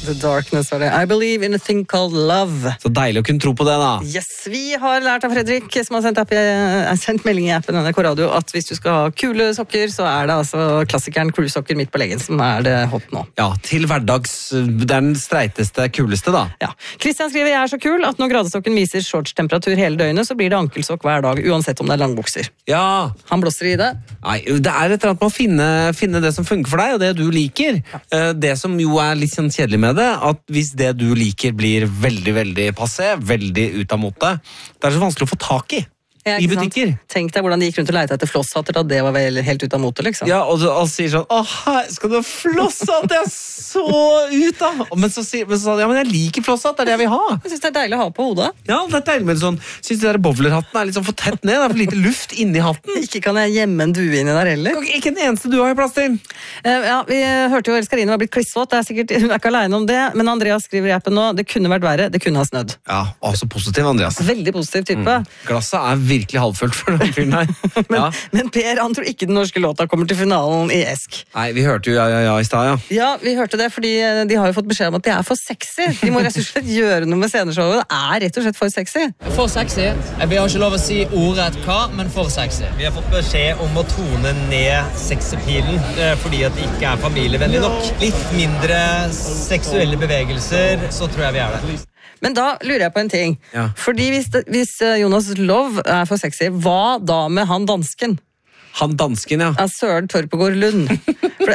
The Darkness var det. I believe in a thing called love. Så deilig å kunne tro på det da. Yes, vi har lært av Fredrik, som har sendt melding i appen NRK Radio, at hvis du skal ha kule sokker, så det altså klassikeren kule-sokker midt på leggen som det hot nå. Ja, til hverdags, det den streiteste, kuleste da. Ja. Kristian skriver, jeg så kul at når gradestokken viser shortstemperatur hele døgnet, så blir det ankelsokk hver dag, uansett om det langbukser. Ja. Han blåser i det. Nei, det et eller annet med å finne det som funker for deg, og det du liker. Det som jo litt sånn kjedelig med det, at hvis det du liker blir veldig, veldig passé, veldig ut av mote, det så vanskelig å få tak i butikker. Tenk deg hvordan de gikk rundt og lette etter flosshatter da det var vel helt ut av mote, liksom. Ja, og alle sier sånn, skal du ha flosshatt? Det så ut da! Men så sier ja, men jeg liker flosshatt, det jeg vil ha. Jeg synes det deilig å ha på hodet. Ja, det deilig med sånn, synes de der bowlerhatten litt sånn for tett ned, det for lite luft inni hatten. Ikke kan jeg gjemme en due inni der heller. Ikke en eneste du har i plass til. Ja, vi hørte jo Elskarine var blitt klissvåt, sikkert, hun ikke alene om det, men Andreas skriver i appen nå, det kunne vært verre, det kunne ha snødd. Ja, så positiv, Andreas. Veldig positiv type. Glasset virkelig halvfullt for den fyren her. Men Per, han tror ikke den norske låta kommer til finalen i Esk. Nei, vi hørte jo ja i sted, ja. Ja, vi hørte det, fordi de har jo fått beskjed om at de for sexy. De må rett og slett gjøre noe med sceneshowet. Det rett og slett for sexy. For sexy. Vi har ikke lov å si ordrett hva, men for sexy. Vi har fått beskjed om å tone ned sexepilen, fordi at det ikke familievennlig nok. Litt mindre seksuelle bevegelser, så tror jeg vi det. Men da lurer jeg på en ting. Ja. Fordi hvis Jonas Love for sexy, hva da med han dansken? Han dansken, ja. Søren Torpegård Lund. For,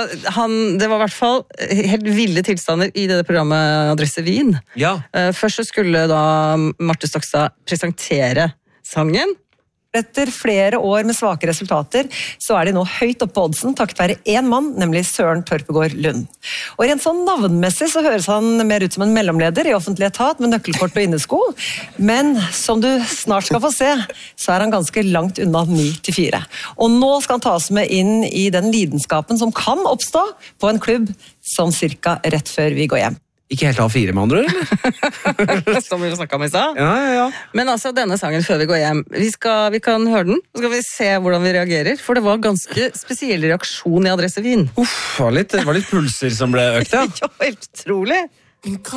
det var i hvert fall helt ville tilstander i det programmet Adresse Wien. Ja. Først så skulle da Marte Stokstad presentere sangen. Etter flere år med svake resultater, så de nå høyt oppe på oddsen, takket være én mann, nemlig Søren Torpegård Lund. Og rent sånn navnmessig så høres han mer ut som en mellomleder i offentlig etat med nøkkelkort og innesko, men som du snart skal få se, så han ganske langt unna 9-4. Og nå skal han ta oss med inn i den lidenskapen som kan oppstå på en klubb som cirka rett før vi går hjem. Ikke helt A4 med andre, eller? Som vi snakket om i stad. Ja. Men denne sangen før vi går hjem, vi kan høre den, så skal vi se hvordan vi reagerer, for det var ganske spesiell reaksjon i Adresse Wien. Det var litt pulser som ble økt, ja. Ja, helt utrolig.